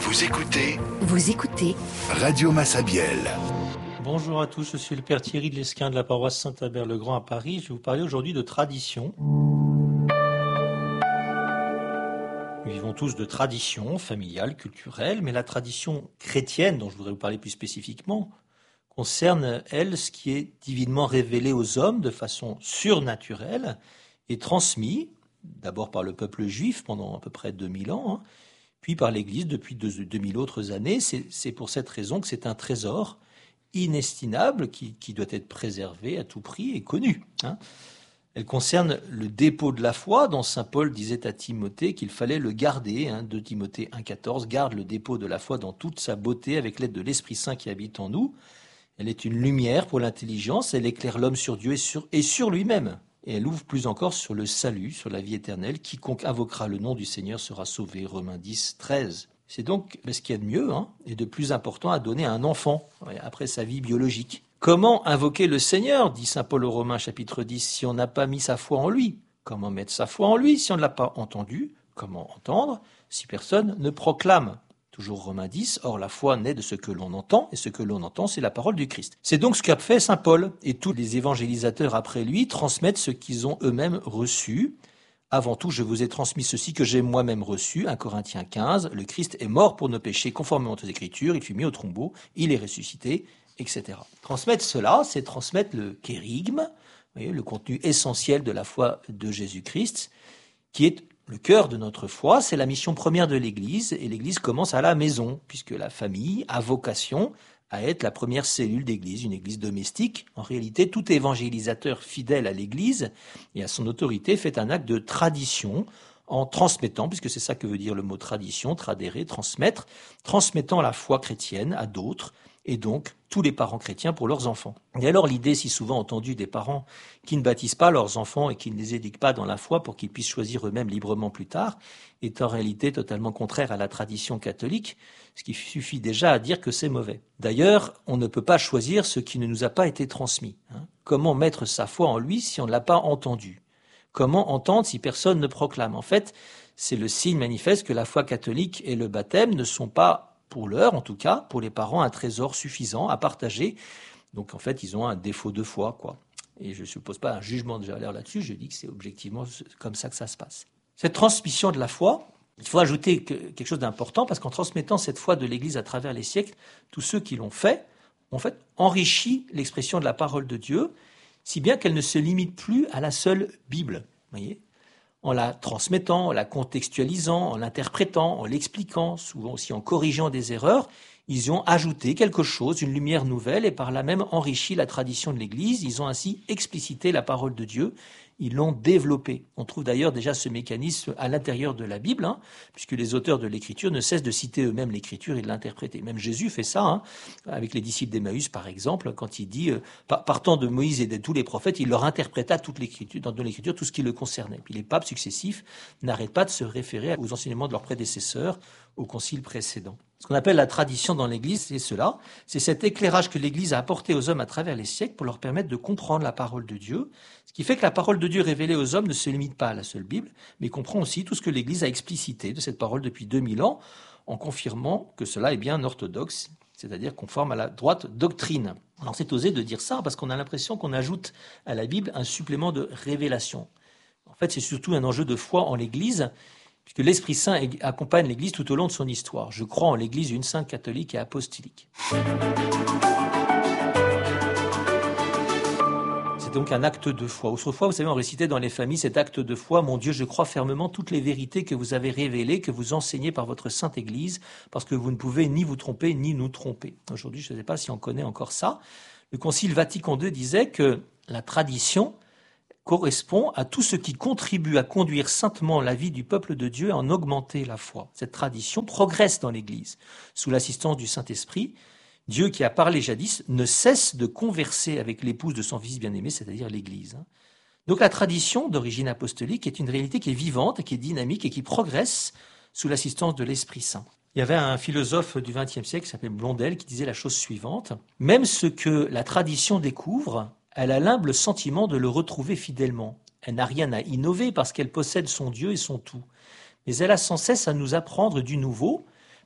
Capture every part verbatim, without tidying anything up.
Vous écoutez Vous écoutez Radio Massabielle. Bonjour à tous, je suis le Père Thierry de l'Esquin de la paroisse Saint-Albert-le-Grand à Paris. Je vais vous parler aujourd'hui de tradition. Nous vivons tous de traditions familiales, culturelles, mais la tradition chrétienne, dont je voudrais vous parler plus spécifiquement, concerne, elle, ce qui est divinement révélé aux hommes de façon surnaturelle et transmis, d'abord par le peuple juif pendant à peu près deux mille ans, hein, puis par l'Église depuis deux mille autres années. C'est, c'est pour cette raison que c'est un trésor inestimable qui, qui doit être préservé à tout prix et connu. Hein. Elle concerne le dépôt de la foi, dont saint Paul disait à Timothée qu'il fallait le garder. Hein, deux Timothée un quatorze, garde le dépôt de la foi dans toute sa beauté avec l'aide de l'Esprit Saint qui habite en nous. Elle est une lumière pour l'intelligence, elle éclaire l'homme sur Dieu et sur, et sur lui-même. Et elle ouvre plus encore sur le salut, sur la vie éternelle. Quiconque invoquera le nom du Seigneur sera sauvé. Romains dix, treize. C'est donc ce qu'il y a de mieux hein, et de plus important à donner à un enfant après sa vie biologique. Comment invoquer le Seigneur, dit saint Paul aux Romains chapitre dix, si on n'a pas mis sa foi en lui? Comment mettre sa foi en lui si on ne l'a pas entendu? Comment entendre si personne ne proclame? Toujours Romains dix, or la foi naît de ce que l'on entend, et ce que l'on entend, c'est la parole du Christ. C'est donc ce qu'a fait saint Paul, et tous les évangélisateurs après lui transmettent ce qu'ils ont eux-mêmes reçu. Avant tout, je vous ai transmis ceci que j'ai moi-même reçu, un Corinthiens quinze, le Christ est mort pour nos péchés conformément aux Écritures, il fut mis au tombeau, il est ressuscité, et cetera. Transmettre cela, c'est transmettre le kérygme, vous voyez, le contenu essentiel de la foi de Jésus-Christ, qui est le cœur de notre foi, c'est la mission première de l'Église, et l'Église commence à la maison, puisque la famille a vocation à être la première cellule d'Église, une Église domestique. En réalité, tout évangélisateur fidèle à l'Église et à son autorité fait un acte de tradition en transmettant, puisque c'est ça que veut dire le mot tradition, tradere, transmettre, transmettant la foi chrétienne à d'autres, et donc tous les parents chrétiens pour leurs enfants. Et alors l'idée si souvent entendue des parents qui ne baptisent pas leurs enfants et qui ne les éduquent pas dans la foi pour qu'ils puissent choisir eux-mêmes librement plus tard, est en réalité totalement contraire à la tradition catholique, ce qui suffit déjà à dire que c'est mauvais. D'ailleurs, on ne peut pas choisir ce qui ne nous a pas été transmis. Hein. Comment mettre sa foi en lui si on ne l'a pas entendu? Comment entendre si personne ne proclame? En fait, c'est le signe manifeste que la foi catholique et le baptême ne sont pas, pour l'heure en tout cas, pour les parents, un trésor suffisant à partager. Donc en fait, ils ont un défaut de foi, quoi. Et je ne suppose pas un jugement de valeur là-dessus, je dis que c'est objectivement comme ça que ça se passe. Cette transmission de la foi, il faut ajouter quelque chose d'important, parce qu'en transmettant cette foi de l'Église à travers les siècles, tous ceux qui l'ont fait, ont en fait enrichi l'expression de la parole de Dieu, si bien qu'elle ne se limite plus à la seule Bible, voyez, en la transmettant, en la contextualisant, en l'interprétant, en l'expliquant, souvent aussi en corrigeant des erreurs, ils y ont ajouté quelque chose, une lumière nouvelle, et par là même enrichi la tradition de l'Église. Ils ont ainsi explicité la parole de Dieu, ils l'ont développée. On trouve d'ailleurs déjà ce mécanisme à l'intérieur de la Bible, hein, puisque les auteurs de l'Écriture ne cessent de citer eux-mêmes l'Écriture et de l'interpréter. Même Jésus fait ça, hein, avec les disciples d'Emmaüs par exemple, quand il dit, euh, partant de Moïse et de tous les prophètes, il leur interpréta toute l'Écriture, dans l'Écriture tout ce qui le concernait. Puis les papes successifs n'arrêtent pas de se référer aux enseignements de leurs prédécesseurs au concile précédent. Ce qu'on appelle la tradition dans l'Église, c'est cela, c'est cet éclairage que l'Église a apporté aux hommes à travers les siècles pour leur permettre de comprendre la parole de Dieu, ce qui fait que la parole de Dieu révélée aux hommes ne se limite pas à la seule Bible, mais comprend aussi tout ce que l'Église a explicité de cette parole depuis deux mille ans, en confirmant que cela est bien orthodoxe, c'est-à-dire conforme à la droite doctrine. Alors c'est osé de dire ça, parce qu'on a l'impression qu'on ajoute à la Bible un supplément de révélation. En fait, c'est surtout un enjeu de foi en l'Église, puisque l'Esprit Saint accompagne l'Église tout au long de son histoire. Je crois en l'Église une sainte catholique et apostolique. C'est donc un acte de foi. Autrefois, vous savez, on récitait dans les familles cet acte de foi. Mon Dieu, je crois fermement toutes les vérités que vous avez révélées, que vous enseignez par votre sainte Église, parce que vous ne pouvez ni vous tromper, ni nous tromper. Aujourd'hui, je ne sais pas si on connaît encore ça. Le Concile Vatican deux disait que la tradition correspond à tout ce qui contribue à conduire saintement la vie du peuple de Dieu et à en augmenter la foi. Cette tradition progresse dans l'Église. Sous l'assistance du Saint-Esprit, Dieu qui a parlé jadis ne cesse de converser avec l'épouse de son Fils bien-aimé, c'est-à-dire l'Église. Donc la tradition d'origine apostolique est une réalité qui est vivante, qui est dynamique et qui progresse sous l'assistance de l'Esprit Saint. Il y avait un philosophe du vingtième siècle qui s'appelait Blondel qui disait la chose suivante. Même ce que la tradition découvre, elle a l'humble sentiment de le retrouver fidèlement. Elle n'a rien à innover parce qu'elle possède son Dieu et son tout. Mais elle a sans cesse à nous apprendre du nouveau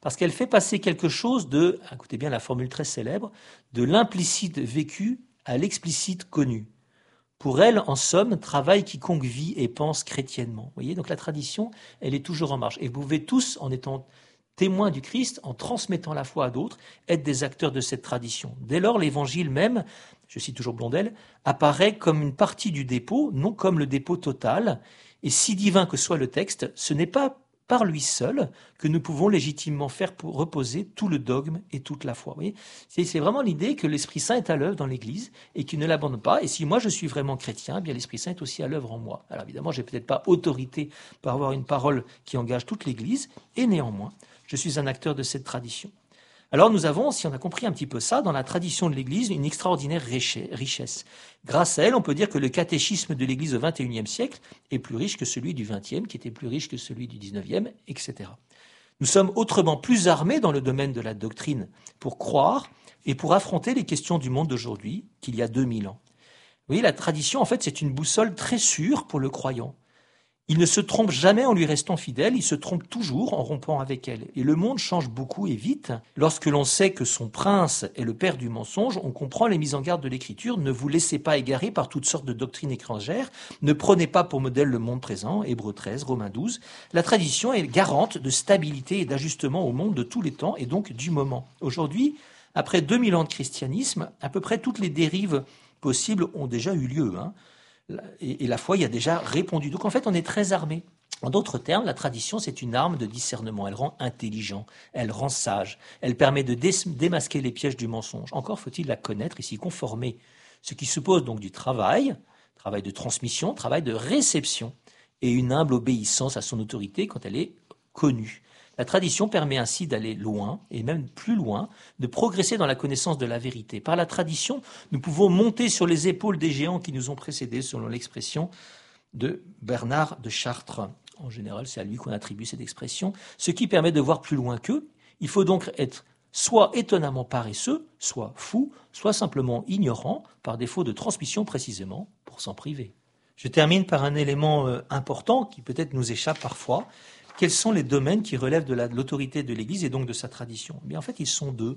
parce qu'elle fait passer quelque chose de, écoutez bien la formule très célèbre, de l'implicite vécu à l'explicite connu. Pour elle, en somme, travaille quiconque vit et pense chrétiennement. Vous voyez, donc la tradition, elle est toujours en marche. Et vous pouvez tous, en étant témoins du Christ, en transmettant la foi à d'autres, être des acteurs de cette tradition. Dès lors, l'évangile même, je cite toujours Blondel, apparaît comme une partie du dépôt, non comme le dépôt total. Et si divin que soit le texte, ce n'est pas par lui seul que nous pouvons légitimement faire pour reposer tout le dogme et toute la foi. Vous voyez, c'est, c'est vraiment l'idée que l'Esprit Saint est à l'œuvre dans l'Église et qu'il ne l'abandonne pas. Et si moi je suis vraiment chrétien, eh bien l'Esprit Saint est aussi à l'œuvre en moi. Alors évidemment, j'ai peut-être pas autorité pour avoir une parole qui engage toute l'Église, et néanmoins, je suis un acteur de cette tradition. Alors nous avons, si on a compris un petit peu ça, dans la tradition de l'Église, une extraordinaire richesse. Grâce à elle, on peut dire que le catéchisme de l'Église au vingt et unième siècle est plus riche que celui du vingtième, qui était plus riche que celui du dix-neuvième, et cetera. Nous sommes autrement plus armés dans le domaine de la doctrine pour croire et pour affronter les questions du monde d'aujourd'hui qu'il y a deux mille ans. Vous voyez, la tradition, en fait, c'est une boussole très sûre pour le croyant. Il ne se trompe jamais en lui restant fidèle, il se trompe toujours en rompant avec elle. Et le monde change beaucoup et vite. Lorsque l'on sait que son prince est le père du mensonge, on comprend les mises en garde de l'Écriture. Ne vous laissez pas égarer par toutes sortes de doctrines étrangères. Ne prenez pas pour modèle le monde présent, Hébreux treize, Romains douze. La tradition est garante de stabilité et d'ajustement au monde de tous les temps et donc du moment. Aujourd'hui, après deux mille ans de christianisme, à peu près toutes les dérives possibles ont déjà eu lieu, hein. Et la foi y a déjà répondu. Donc en fait, on est très armé. En d'autres termes, la tradition, c'est une arme de discernement. Elle rend intelligent, elle rend sage, elle permet de dé- démasquer les pièges du mensonge. Encore faut-il la connaître et s'y conformer. Ce qui suppose donc du travail, travail de transmission, travail de réception et une humble obéissance à son autorité quand elle est connue. La tradition permet ainsi d'aller loin, et même plus loin, de progresser dans la connaissance de la vérité. Par la tradition, nous pouvons monter sur les épaules des géants qui nous ont précédés, selon l'expression de Bernard de Chartres. En général, c'est à lui qu'on attribue cette expression, ce qui permet de voir plus loin qu'eux. Il faut donc être soit étonnamment paresseux, soit fou, soit simplement ignorant, par défaut de transmission précisément, pour s'en priver. Je termine par un élément euh, important qui peut-être nous échappe parfois. Quels sont les domaines qui relèvent de, la, de l'autorité de l'Église et donc de sa tradition ? Eh bien, en fait, ils sont deux.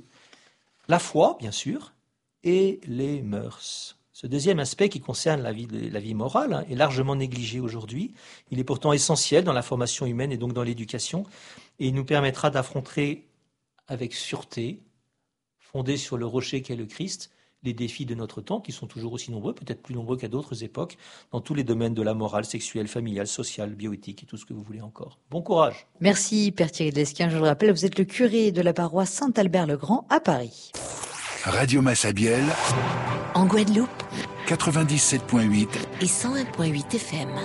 La foi, bien sûr, et les mœurs. Ce deuxième aspect qui concerne la vie, la vie morale hein, est largement négligé aujourd'hui. Il est pourtant essentiel dans la formation humaine et donc dans l'éducation. Et il nous permettra d'affronter avec sûreté, fondée sur le rocher qu'est le Christ, les défis de notre temps, qui sont toujours aussi nombreux, peut-être plus nombreux qu'à d'autres époques, dans tous les domaines de la morale, sexuelle, familiale, sociale, bioéthique et tout ce que vous voulez encore. Bon courage. Merci Père Thierry de Lesquin. Je le rappelle, vous êtes le curé de la paroisse Saint-Albert-le-Grand à Paris. Radio Massabielle, en Guadeloupe, quatre-vingt-dix-sept virgule huit et cent un virgule huit F M.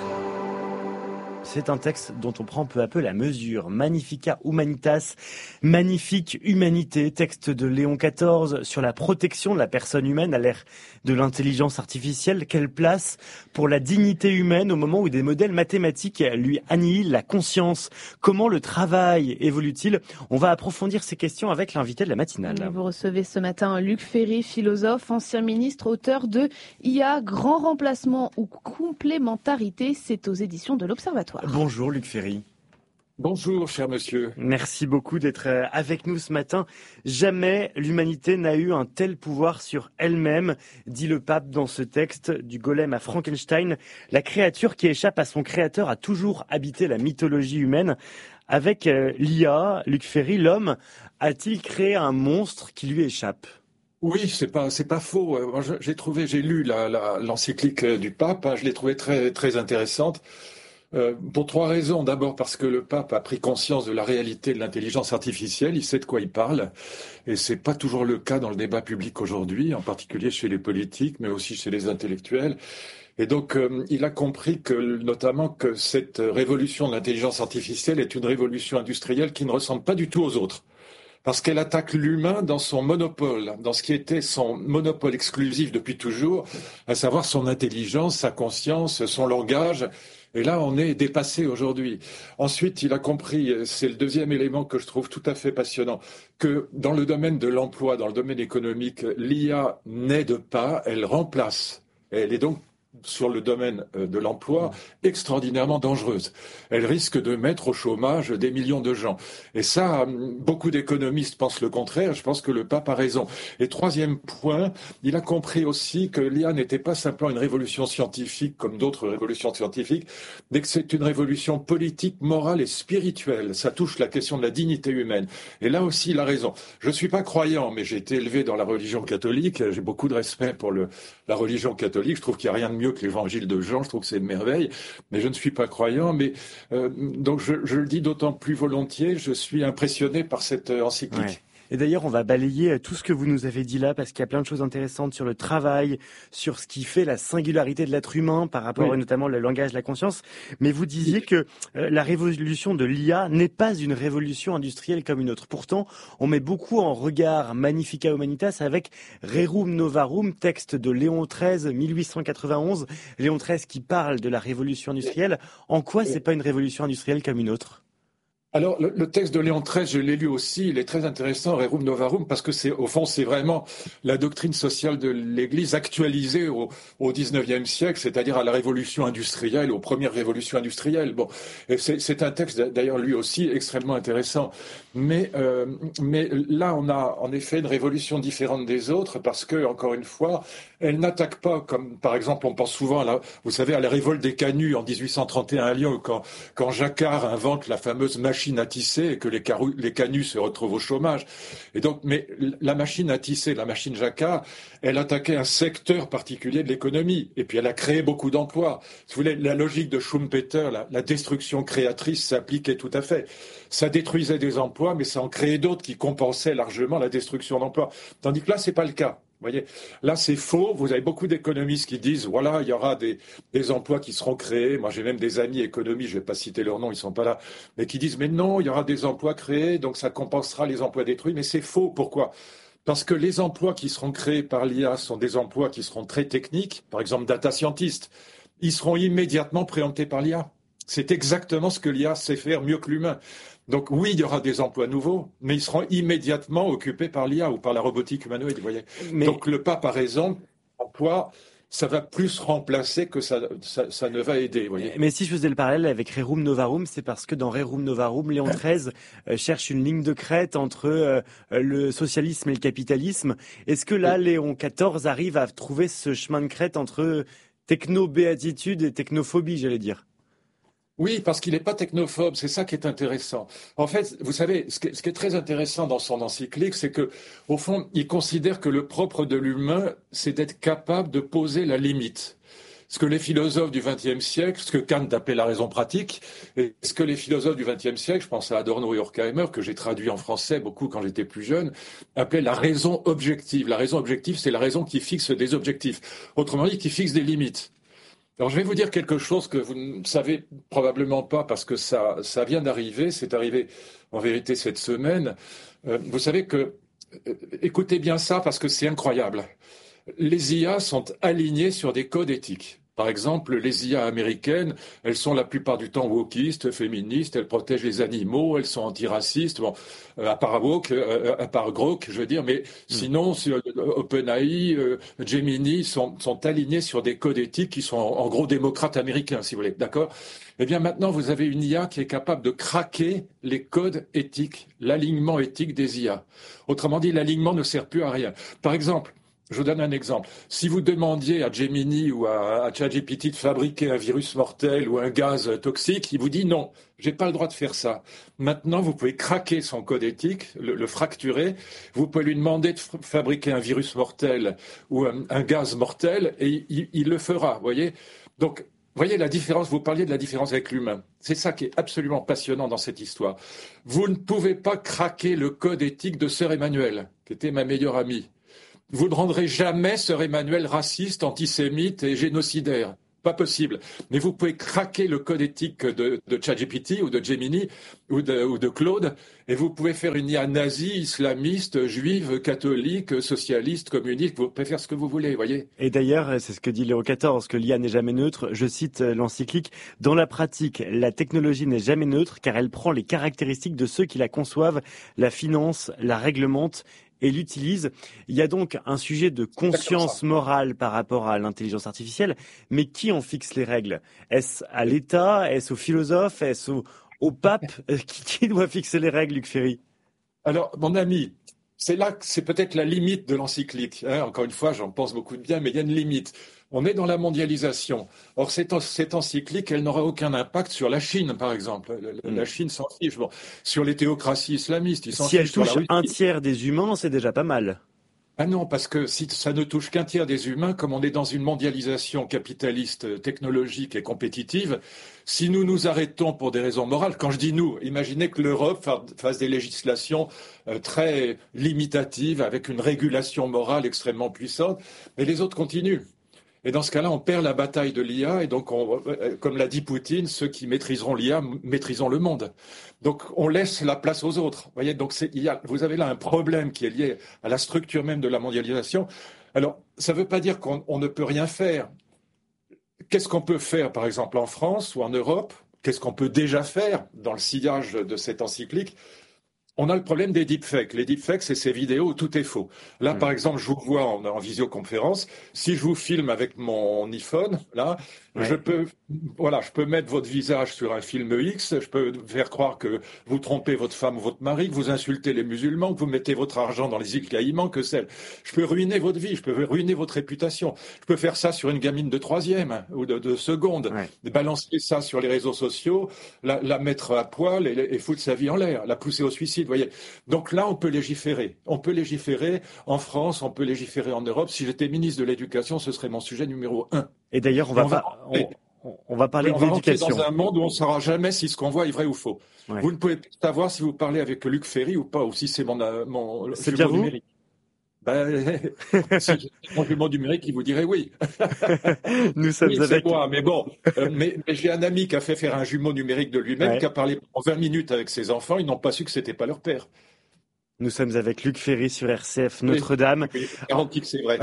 C'est un texte dont on prend peu à peu la mesure. Magnificat Humanitas, magnifique humanité, texte de Léon quatorze sur la protection de la personne humaine à l'ère de l'intelligence artificielle. Quelle place pour la dignité humaine au moment où des modèles mathématiques lui annihilent la conscience? Comment le travail évolue-t-il? On va approfondir ces questions avec l'invité de la matinale. Vous recevez ce matin Luc Ferry, philosophe, ancien ministre, auteur de I A, grand remplacement ou complémentarité. C'est aux éditions de l'Observatoire. Bonjour Luc Ferry. Bonjour, cher monsieur. Merci beaucoup d'être avec nous ce matin. Jamais l'humanité n'a eu un tel pouvoir sur elle-même, dit le pape dans ce texte, du golem à Frankenstein. La créature qui échappe à son créateur a toujours habité la mythologie humaine. Avec l'I A, Luc Ferry, l'homme a-t-il créé un monstre qui lui échappe ? Oui, c'est pas c'est pas faux. Moi, j'ai trouvé, j'ai lu la, la, l'encyclique du pape. Hein, je l'ai trouvée très très intéressante. Euh, pour trois raisons. D'abord parce que le pape a pris conscience de la réalité de l'intelligence artificielle, il sait de quoi il parle, et c'est pas toujours le cas dans le débat public aujourd'hui, en particulier chez les politiques, mais aussi chez les intellectuels. Et donc, euh, il a compris que, notamment, que cette révolution de l'intelligence artificielle est une révolution industrielle qui ne ressemble pas du tout aux autres. Parce qu'elle attaque l'humain dans son monopole, dans ce qui était son monopole exclusif depuis toujours, à savoir son intelligence, sa conscience, son langage. Et là, on est dépassé aujourd'hui. Ensuite, il a compris, c'est le deuxième élément que je trouve tout à fait passionnant, que dans le domaine de l'emploi, dans le domaine économique, l'I A n'aide pas, elle remplace. Elle est donc sur le domaine de l'emploi extraordinairement dangereuse. Elle risque de mettre au chômage des millions de gens. Et ça, beaucoup d'économistes pensent le contraire. Je pense que le pape a raison. Et troisième point, il a compris aussi que l'I A n'était pas simplement une révolution scientifique comme d'autres révolutions scientifiques, mais que c'est une révolution politique, morale et spirituelle. Ça touche la question de la dignité humaine. Et là aussi, il a raison. Je ne suis pas croyant, mais j'ai été élevé dans la religion catholique. J'ai beaucoup de respect pour le, la religion catholique. Je trouve qu'il n'y a rien de mieux que l'évangile de Jean, je trouve que c'est une merveille, mais je ne suis pas croyant, mais euh, donc je, je le dis d'autant plus volontiers, je suis impressionné par cette euh, encyclique. Ouais. Et d'ailleurs, on va balayer tout ce que vous nous avez dit là, parce qu'il y a plein de choses intéressantes sur le travail, sur ce qui fait la singularité de l'être humain par rapport oui. notamment le langage, la conscience. Mais vous disiez que euh, la révolution de l'I A n'est pas une révolution industrielle comme une autre. Pourtant, on met beaucoup en regard Magnificat Humanitas avec Rerum Novarum, texte de Léon treize, mille huit cent quatre-vingt-onze. Léon treize qui parle de la révolution industrielle. En quoi c'est pas une révolution industrielle comme une autre ? Alors, le, le texte de Léon treize, je l'ai lu aussi, il est très intéressant, Rerum Novarum, parce que c'est, au fond, c'est vraiment la doctrine sociale de l'Église actualisée au, au dix-neuvième siècle, c'est-à-dire à la révolution industrielle, aux premières révolutions industrielles. Bon, et c'est, c'est un texte, d'ailleurs, lui aussi, extrêmement intéressant. Mais, euh, mais là, on a, en effet, une révolution différente des autres, parce que, encore une fois, elle n'attaque pas, comme, par exemple, on pense souvent à la, vous savez, à la révolte des canuts en dix-huit cent trente et un à Lyon, quand, quand Jacquard invente la fameuse machine à tisser et que les, carou- les canuts se retrouvent au chômage. Et donc, mais la machine à tisser, la machine Jacquard, elle attaquait un secteur particulier de l'économie. Et puis, elle a créé beaucoup d'emplois. Si vous voulez, la logique de Schumpeter, la, la destruction créatrice s'appliquait tout à fait. Ça détruisait des emplois, mais ça en créait d'autres qui compensaient largement la destruction d'emplois. Tandis que là, c'est pas le cas. Vous voyez, là c'est faux. Vous avez beaucoup d'économistes qui disent voilà, il y aura des, des emplois qui seront créés. Moi, j'ai même des amis économistes, je vais pas citer leur nom, ils sont pas là, mais qui disent mais non, il y aura des emplois créés, donc ça compensera les emplois détruits. Mais c'est faux. Pourquoi ? Parce que les emplois qui seront créés par l'I A sont des emplois qui seront très techniques. Par exemple, data scientist, ils seront immédiatement préemptés par l'I A. C'est exactement ce que l'I A sait faire mieux que l'humain. Donc oui, il y aura des emplois nouveaux, mais ils seront immédiatement occupés par l'I A ou par la robotique humanoïde, vous voyez. Mais... Donc le pape a raison, l'emploi, ça va plus remplacer que ça, ça, ça ne va aider, vous voyez. Mais si je faisais le parallèle avec Rerum Novarum, c'est parce que dans Rerum Novarum, Léon treize euh, cherche une ligne de crête entre euh, le socialisme et le capitalisme. Est-ce que là, Léon quatorze arrive à trouver ce chemin de crête entre techno-béatitude et technophobie, j'allais dire ? Oui, parce qu'il n'est pas technophobe, c'est ça qui est intéressant. En fait, vous savez, ce qui est, ce qui est très intéressant dans son encyclique, c'est que, au fond, il considère que le propre de l'humain, c'est d'être capable de poser la limite. Ce que les philosophes du vingtième siècle, ce que Kant appelait la raison pratique, et ce que les philosophes du vingtième siècle, je pense à Adorno et Horkheimer, que j'ai traduit en français beaucoup quand j'étais plus jeune, appelaient la raison objective. La raison objective, c'est la raison qui fixe des objectifs. Autrement dit, qui fixe des limites. Alors, je vais vous dire quelque chose que vous ne savez probablement pas parce que ça, ça vient d'arriver. C'est arrivé, en vérité, cette semaine. Euh, vous savez que, euh, écoutez bien ça parce que c'est incroyable. Les I A sont alignées sur des codes éthiques. Par exemple, les I A américaines, elles sont la plupart du temps wokistes, féministes, elles protègent les animaux, elles sont antiracistes, bon, euh, à part woke, euh, à part Grok, je veux dire, mais mmh. sinon, sur, OpenAI, euh, Gemini sont, sont alignés sur des codes éthiques qui sont en, en gros démocrates américains, si vous voulez, d'accord ? Eh bien, maintenant, vous avez une I A qui est capable de craquer les codes éthiques, l'alignement éthique des I A. Autrement dit, l'alignement ne sert plus à rien. Par exemple, je vous donne un exemple. Si vous demandiez à Gemini ou à, à ChatGPT de fabriquer un virus mortel ou un gaz toxique, il vous dit non, j'ai pas le droit de faire ça. Maintenant, vous pouvez craquer son code éthique, le, le fracturer. Vous pouvez lui demander de f- fabriquer un virus mortel ou un, un gaz mortel et il, il le fera, vous voyez. Donc, voyez la différence, vous parliez de la différence avec l'humain. C'est ça qui est absolument passionnant dans cette histoire. Vous ne pouvez pas craquer le code éthique de Sœur Emmanuelle, qui était ma meilleure amie. Vous ne rendrez jamais Sœur Emmanuelle raciste, antisémite et génocidaire. Pas possible. Mais vous pouvez craquer le code éthique de, de ChatGPT ou de Gemini ou de, ou de Claude et vous pouvez faire une I A nazie, islamiste, juive, catholique, socialiste, communiste. Vous pouvez faire ce que vous voulez, voyez. Et d'ailleurs, c'est ce que dit Léon quatorze, que l'I A n'est jamais neutre. Je cite l'encyclique. Dans la pratique, la technologie n'est jamais neutre car elle prend les caractéristiques de ceux qui la conçoivent, la financent, la réglementent et l'utilise. Il y a donc un sujet de conscience morale par rapport à l'intelligence artificielle, mais qui en fixe les règles ? Est-ce à l'État ? Est-ce aux philosophes ? Est-ce au, au pape ? qui, qui doit fixer les règles, Luc Ferry ? Alors, mon ami, c'est là que c'est peut-être la limite de l'encyclique. Hein. Encore une fois, j'en pense beaucoup de bien, mais il y a une limite. On est dans la mondialisation. Or, cette, cette encyclique, elle n'aura aucun impact sur la Chine, par exemple. La, la Chine s'en fiche. Bon, sur les théocraties islamistes, ils s'en si fichent. Si elle touche un tiers des humains, c'est déjà pas mal. Ah non, parce que si ça ne touche qu'un tiers des humains, comme on est dans une mondialisation capitaliste, technologique et compétitive, si nous nous arrêtons pour des raisons morales, quand je dis nous, imaginez que l'Europe fasse des législations très limitatives avec une régulation morale extrêmement puissante, mais les autres continuent. Et dans ce cas-là, on perd la bataille de l'I A et donc, on, comme l'a dit Poutine, ceux qui maîtriseront l'I A maîtriseront le monde. Donc, on laisse la place aux autres. Vous voyez, donc c'est, il y a, vous avez là un problème qui est lié à la structure même de la mondialisation. Alors, ça ne veut pas dire qu'on on ne peut rien faire. Qu'est-ce qu'on peut faire, par exemple, en France ou en Europe ? Qu'est-ce qu'on peut déjà faire dans le sillage de cette encyclique ? On a le problème des deepfakes. Les deepfakes, c'est ces vidéos où tout est faux. Là, mmh. par exemple, je vous vois en, en visioconférence. Si je vous filme avec mon iPhone, là, ouais. je peux, voilà, je peux mettre votre visage sur un film X. Je peux faire croire que vous trompez votre femme ou votre mari, que vous insultez les musulmans, que vous mettez votre argent dans les îles Caïmans, que celle. Je peux ruiner votre vie. Je peux ruiner votre réputation. Je peux faire ça sur une gamine de troisième hein, ou de, de seconde. Ouais. Balancer ça sur les réseaux sociaux, la, la mettre à poil et, et foutre sa vie en l'air, la pousser au suicide. Voyez. Donc là, on peut légiférer. On peut légiférer en France, on peut légiférer en Europe. Si j'étais ministre de l'Éducation, ce serait mon sujet numéro un. Et d'ailleurs, on va, on va, on, on va parler on de l'éducation. On va dans un monde où on ne saura jamais si ce qu'on voit est vrai ou faux. Ouais. Vous ne pouvez pas savoir si vous parlez avec Luc Ferry ou pas, ou si c'est mon, mon c'est bien vous numérique. Ben, si mon jumeau numérique, il vous dirait oui. Nous sommes oui, avec... c'est moi, mais bon. Euh, mais, mais j'ai un ami qui a fait faire un jumeau numérique de lui-même, ouais. qui a parlé en vingt minutes avec ses enfants. Ils n'ont pas su que c'était pas leur père. Nous sommes avec Luc Ferry sur R C F Notre-Dame. Oui, garantie que c'est vrai.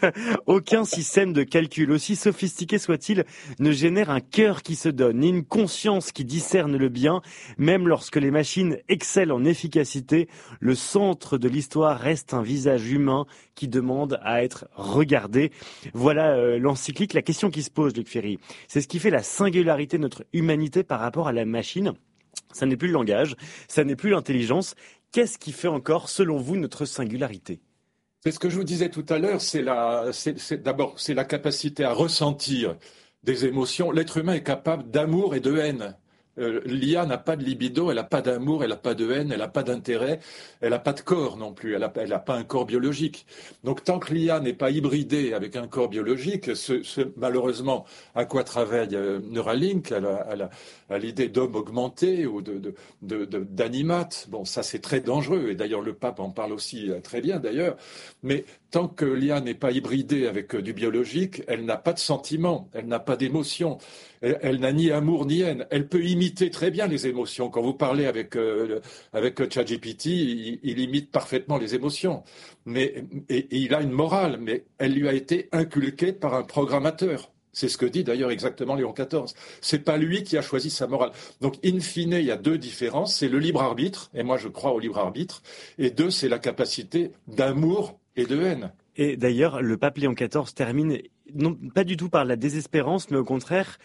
Aucun système de calcul, aussi sophistiqué soit-il, ne génère un cœur qui se donne, ni une conscience qui discerne le bien. Même lorsque les machines excellent en efficacité, le centre de l'histoire reste un visage humain qui demande à être regardé. Voilà euh, l'encyclique. La question qui se pose, Luc Ferry, c'est ce qui fait la singularité de notre humanité par rapport à la machine. Ça n'est plus le langage, ça n'est plus l'intelligence. Qu'est-ce qui fait encore, selon vous, notre singularité ? C'est ce que je vous disais tout à l'heure, c'est, la, c'est, c'est d'abord c'est la capacité à ressentir des émotions. L'être humain est capable d'amour et de haine. Euh, L'I A n'a pas de libido, elle n'a pas d'amour, elle n'a pas de haine, elle n'a pas d'intérêt, elle n'a pas de corps non plus, elle n'a elle a pas un corps biologique. Donc tant que l'I A n'est pas hybridée avec un corps biologique, ce, ce, malheureusement, à quoi travaille euh, Neuralink, à, la, à, la, à l'idée d'homme augmenté ou de, de, de, de, d'animate, bon ça c'est très dangereux, et d'ailleurs le pape en parle aussi euh, très bien d'ailleurs, mais tant que l'I A n'est pas hybridée avec euh, du biologique, elle n'a pas de sentiments, elle n'a pas d'émotions. Elle, elle n'a ni amour ni haine. Elle peut imiter très bien les émotions. Quand vous parlez avec euh, avec ChatGPT, il, il imite parfaitement les émotions. Mais et, et il a une morale, mais elle lui a été inculquée par un programmateur. C'est ce que dit d'ailleurs exactement Léon quatorze. C'est pas lui qui a choisi sa morale. Donc, in fine, il y a deux différences. C'est le libre arbitre, et moi je crois au libre arbitre. Et deux, c'est la capacité d'amour et de haine. Et d'ailleurs, le pape Léon quatorze termine non pas du tout par la désespérance, mais au contraire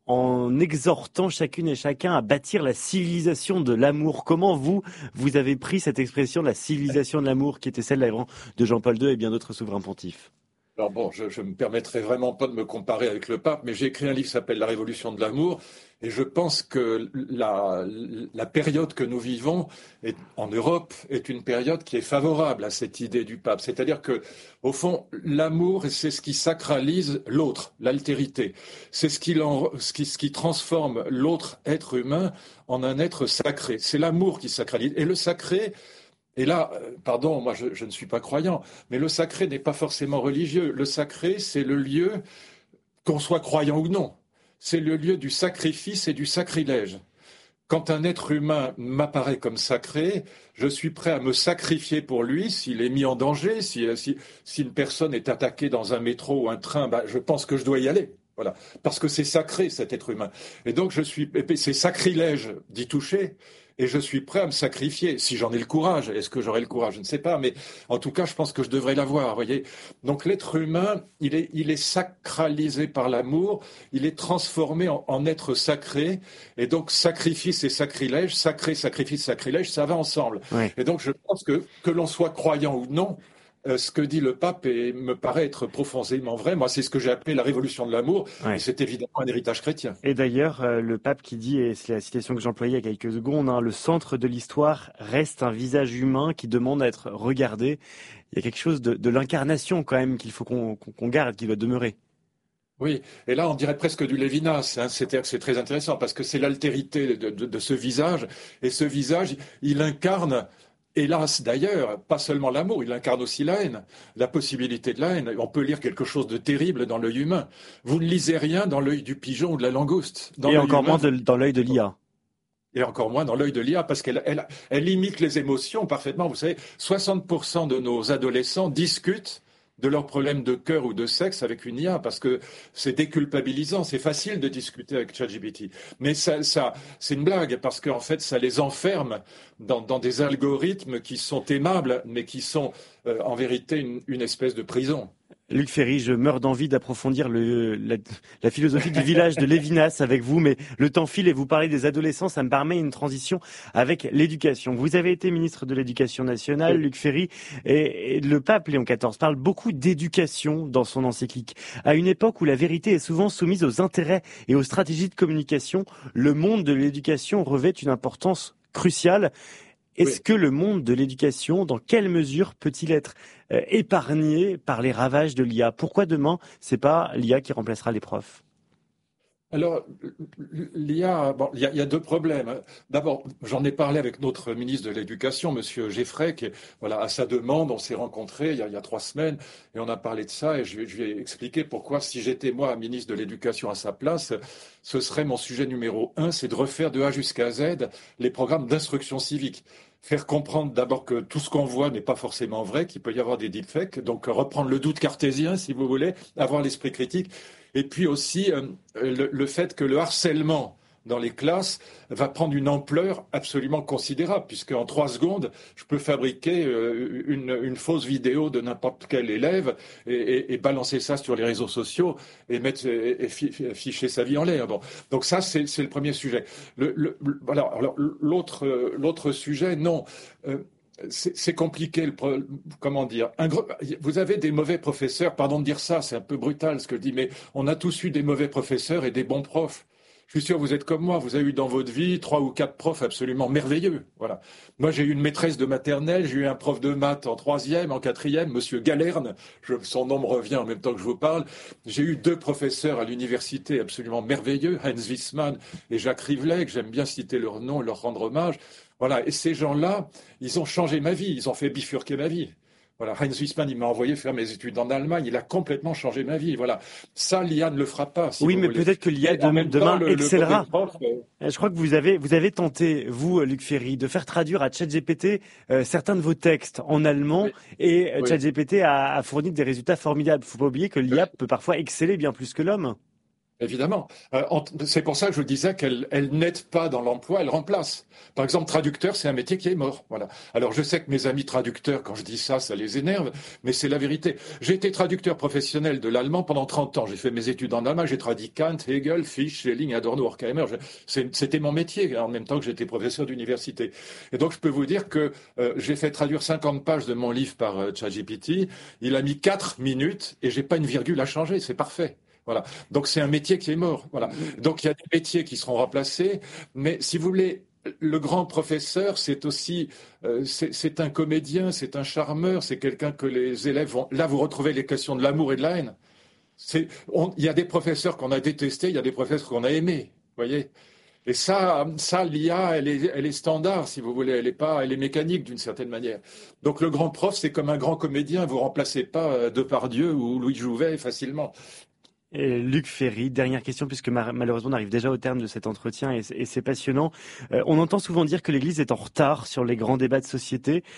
en exhortant chacune et chacun à bâtir la civilisation de l'amour. Comment vous, vous avez pris cette expression de la civilisation de l'amour qui était celle de Jean-Paul deux et bien d'autres souverains pontifes ? Alors bon, je ne me permettrai vraiment pas de me comparer avec le pape, mais j'ai écrit un livre qui s'appelle La Révolution de l'amour, et je pense que la, la période que nous vivons est, en Europe est une période qui est favorable à cette idée du pape. C'est-à-dire que, au fond, l'amour, c'est ce qui sacralise l'autre, l'altérité. C'est ce qui, ce qui, ce qui transforme l'autre être humain en un être sacré. C'est l'amour qui sacralise. Et le sacré... Et là, pardon, moi je, je ne suis pas croyant, mais le sacré n'est pas forcément religieux. Le sacré, c'est le lieu, qu'on soit croyant ou non, c'est le lieu du sacrifice et du sacrilège. Quand un être humain m'apparaît comme sacré, je suis prêt à me sacrifier pour lui s'il est mis en danger, si, si, si une personne est attaquée dans un métro ou un train, bah, je pense que je dois y aller. Voilà, parce que c'est sacré cet être humain. Et donc je suis, c'est sacrilège d'y toucher. et je suis prêt à me sacrifier, si j'en ai le courage. Est-ce que j'aurai le courage? Je ne sais pas, mais en tout cas, je pense que je devrais l'avoir, voyez. Donc l'être humain, il est, il est sacralisé par l'amour, il est transformé en, en être sacré, et donc sacrifice et sacrilège, sacré, sacrifice, sacrilège, ça va ensemble. Oui. Et donc je pense que, que l'on soit croyant ou non, Euh, ce que dit le pape et me paraît être profondément vrai. Moi, c'est ce que j'ai appelé la révolution de l'amour. Ouais. Et c'est évidemment un héritage chrétien. Et d'ailleurs, euh, le pape qui dit, et c'est la citation que j'employais il y a quelques secondes, hein, le centre de l'histoire reste un visage humain qui demande à être regardé. Il y a quelque chose de, de l'incarnation quand même qu'il faut qu'on, qu'on garde, qui doit demeurer. Oui, et là on dirait presque du Lévinas, hein. C'est, c'est très intéressant parce que c'est l'altérité de, de, de ce visage, et ce visage, il incarne, hélas d'ailleurs, pas seulement l'amour, il incarne aussi la haine, la possibilité de la haine. On peut lire quelque chose de terrible dans l'œil humain. Vous ne lisez rien dans l'œil du pigeon ou de la langouste. Dans Et l'œil encore humain, moins de, dans l'œil de l'I A. Et encore moins dans l'œil de l'I A, parce qu'elle elle, elle imite les émotions parfaitement. Vous savez, soixante pour cent de nos adolescents discutent de leurs problèmes de cœur ou de sexe avec une I A, parce que c'est déculpabilisant, c'est facile de discuter avec ChatGPT. Mais ça, ça, c'est une blague, parce qu'en fait, ça les enferme dans, dans des algorithmes qui sont aimables, mais qui sont euh, en vérité une, une espèce de prison. Luc Ferry, je meurs d'envie d'approfondir le, la, la philosophie du village de Lévinas avec vous, mais le temps file et vous parlez des adolescents, ça me permet une transition avec l'éducation. Vous avez été ministre de l'Éducation nationale, Luc Ferry, et, et le pape Léon quatorze parle beaucoup d'éducation dans son encyclique. À une époque où la vérité est souvent soumise aux intérêts et aux stratégies de communication, le monde de l'éducation revêt une importance cruciale. Est-ce oui. que le monde de l'éducation, dans quelle mesure peut-il être euh, épargné par les ravages de l'I A? Pourquoi demain, c'est pas l'I A qui remplacera les profs? Alors, l'I A, bon, il y a, il y a deux problèmes. D'abord, j'en ai parlé avec notre ministre de l'Éducation, Monsieur Geffray, qui, voilà, à sa demande, on s'est rencontrés il y a, il y a trois semaines et on a parlé de ça, et je, je lui ai expliqué pourquoi, si j'étais moi ministre de l'Éducation à sa place, ce serait mon sujet numéro un, c'est de refaire de A jusqu'à Z les programmes d'instruction civique. Faire comprendre d'abord que tout ce qu'on voit n'est pas forcément vrai, qu'il peut y avoir des deepfakes, donc reprendre le doute cartésien, si vous voulez, avoir l'esprit critique. Et puis aussi euh, le, le fait que le harcèlement dans les classes va prendre une ampleur absolument considérable, puisque en trois secondes, je peux fabriquer euh, une, une fausse vidéo de n'importe quel élève et, et, et balancer ça sur les réseaux sociaux et mettre et, et ficher sa vie en l'air. Bon, donc ça c'est, c'est le premier sujet. Le, le, voilà. Alors l'autre l'autre sujet, non. Euh, C'est, c'est compliqué, le, comment dire. Un gros, vous avez des mauvais professeurs, pardon de dire ça, c'est un peu brutal ce que je dis, mais on a tous eu des mauvais professeurs et des bons profs. Je suis sûr que vous êtes comme moi, vous avez eu dans votre vie trois ou quatre profs absolument merveilleux. Voilà. Moi, j'ai eu une maîtresse de maternelle, j'ai eu un prof de maths en troisième, en quatrième, Monsieur Galerne, je, son nom me revient en même temps que je vous parle. J'ai eu deux professeurs à l'université absolument merveilleux, Heinz Wiesmann et Jacques Rivlet, que j'aime bien citer leur nom et leur rendre hommage. Voilà. Et ces gens-là, ils ont changé ma vie, ils ont fait bifurquer ma vie. Voilà, Heinz Wiesmann, il m'a envoyé faire mes études en Allemagne, il a complètement changé ma vie. Voilà, ça, l'I A ne le fera pas. Si oui, mais voulez. Peut-être que l'I A demain, demain le, excellera. Le prof, euh... Je crois que vous avez, vous avez tenté, vous, Luc Ferry, de faire traduire à ChatGPT euh, certains de vos textes en allemand, oui. et oui. ChatGPT a, a fourni des résultats formidables. Il ne faut pas oublier que l'I A oui. peut parfois exceller bien plus que l'homme. Évidemment. Euh, c'est pour ça que je disais qu'elle elle n'aide pas dans l'emploi, elle remplace. Par exemple, traducteur, c'est un métier qui est mort. Voilà. Alors je sais que mes amis traducteurs, quand je dis ça, ça les énerve, mais c'est la vérité. J'ai été traducteur professionnel de l'allemand pendant trente ans. J'ai fait mes études en allemand, j'ai traduit Kant, Hegel, Fichte, Schelling, Adorno, Horkheimer. Je, c'était mon métier, en même temps que j'étais professeur d'université. Et donc je peux vous dire que euh, j'ai fait traduire cinquante pages de mon livre par euh, ChatGPT. Il a mis quatre minutes et j'ai pas une virgule à changer. C'est parfait. Voilà. Donc c'est un métier qui est mort. Voilà. Donc il y a des métiers qui seront remplacés, mais si vous voulez, le grand professeur, c'est aussi, euh, c'est, c'est un comédien, c'est un charmeur, c'est quelqu'un que les élèves vont. Là, vous retrouvez les questions de l'amour et de la haine. C'est, on, il y a des professeurs qu'on a détestés, il y a des professeurs qu'on a aimés. Voyez. Et ça, ça, l'I A, elle est, elle est standard, si vous voulez. Elle est pas, elle est mécanique d'une certaine manière. Donc le grand prof, c'est comme un grand comédien. Vous remplacez pas Depardieu ou Louis Jouvet facilement. Et Luc Ferry, dernière question, puisque malheureusement on arrive déjà au terme de cet entretien et c'est passionnant. Euh, on entend souvent dire que l'Église est en retard sur les grands débats de société.